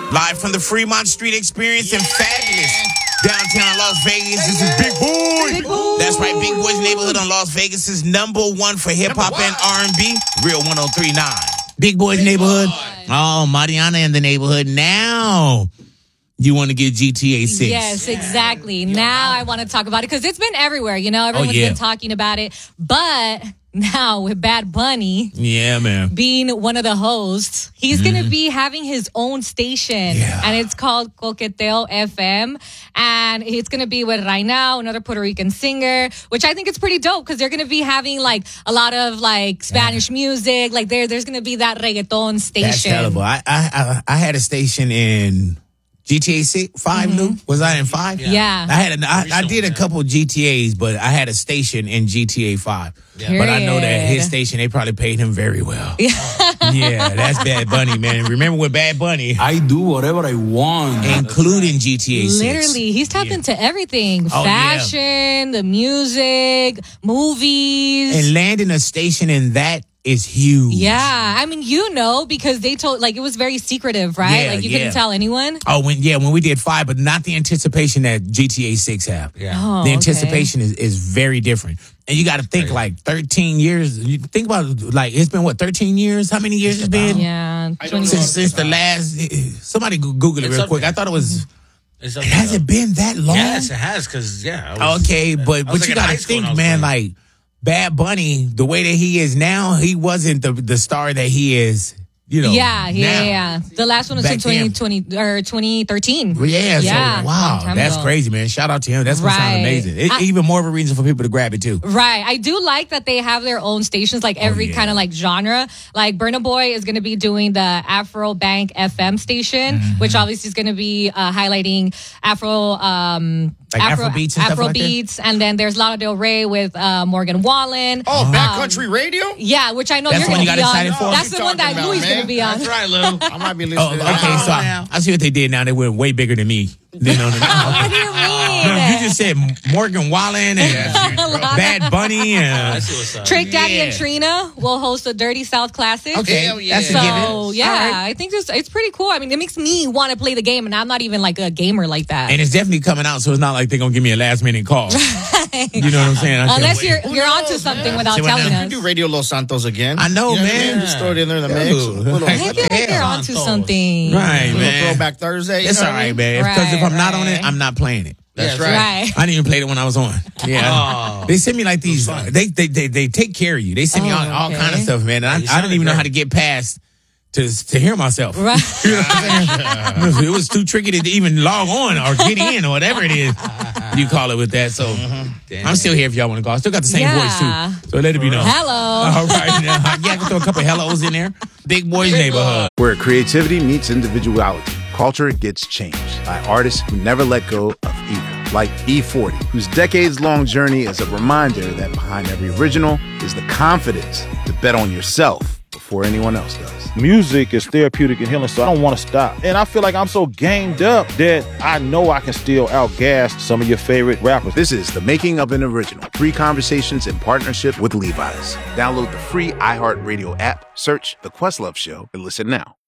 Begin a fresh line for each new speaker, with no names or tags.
Live from the Fremont Street Experience in fabulous downtown Las Vegas. This is Big Boy.
Big Boy.
That's right, Big Boy's Neighborhood on Las Vegas' #1 for hip-hop and R&B. Real 103.9. Big Boy's Neighborhood. Oh, Mariana in the neighborhood. Now you want to get GTA 6.
Yes, exactly. Now I want to talk about it because it's been everywhere. You know, everyone's been talking about it. But now with Bad Bunny being one of the hosts, he's going to be having his own station. And it's called Coqueteo FM. And it's going to be with Rainao, another Puerto Rican singer, which I think it's pretty dope because they're going to be having like a lot of like Spanish music. Like there's going to be that reggaeton station.
That's terrible. I had a station in GTA 5 new? Was I in 5?
Yeah.
I did a couple GTAs, but I had a station in GTA 5. Yeah. But I know that his station, they probably paid him very well. Yeah, that's Bad Bunny, man. Remember with Bad Bunny?
I do whatever I want.
Including GTA 6.
Literally, he's tapped into everything. Fashion, the music, movies.
And landing a station in that is huge.
Yeah. I mean, you know, because they told, like, it was very secretive, right?
Yeah,
like, you couldn't tell anyone.
Oh, when we did 5, but not the anticipation that GTA 6 have.
Yeah. Oh,
the anticipation is very different. And you got to think, like, 13 years. You think about, like, it's been, 13 years? How many years it's been?
Yeah.
Since the last... Somebody Google it real quick. I thought it was... Has it been that long?
Yes, it has, because,
Okay, but you got to think, man, like... Bad Bunny, the way that he is now, he wasn't the star that he is, you know.
Yeah. The last one was in 2020 or 2013.
Yeah. So, wow, that's crazy, man. Shout out to him. That's gonna sound amazing. Even more of a reason for people to grab it too.
Right. I do like that they have their own stations, like every kind of like genre. Like Burna Boy is gonna be doing the Afro Bank FM station, which obviously is gonna be highlighting Afro beats, and then there's Lana Del Rey with Morgan Wallen.
Oh, Backcountry Radio?
Yeah, which I know
that's
you're going to be on.
For?
That's the one that Louis going to be on.
That's right, Lou. I might be listening.
Okay, so I see what they did now. They went way bigger than me.
What do you mean?
No, you just said Morgan Wallen and Bad Bunny and
Trick Daddy and Trina will host a Dirty South Classic.
Okay, that's a given.
I think it's pretty cool. I mean, it makes me want to play the game, and I'm not even like a gamer like that.
And it's definitely coming out, so it's not like they're gonna give me a last minute call. You know what I'm saying?
Unless you're onto something without telling us.
You do Radio Los Santos again.
I know, man.
Just throw it in there in the mix.
I feel like you're onto something.
Right, man.
Throwback Thursday.
It's all right, man. Because if I'm not on it, I'm not playing it.
That's right.
I didn't even play it when I was on. Yeah. They send me like these. They take care of you. They send me all kind of stuff, man. And I didn't even know how to get past to hear myself.
Right.
You know what I'm saying? It was too tricky to even log on or get in or whatever it is you call it with that. So I'm still here if y'all want to go. I still got the same voice too. So let it be known.
Hello.
All right. Now, I can throw a couple hellos in there. Big Boy's Neighborhood.
Where creativity meets individuality, culture gets changed by artists who never let go of either. Like E40, whose decades-long journey is a reminder that behind every original is the confidence to bet on yourself before anyone else does.
Music is therapeutic and healing, so I don't want to stop. And I feel like I'm so gamed up that I know I can still outgas some of your favorite rappers.
This is The Making of an Original. 3 conversations in partnership with Levi's. Download the free iHeartRadio app, search The Questlove Show, and listen now.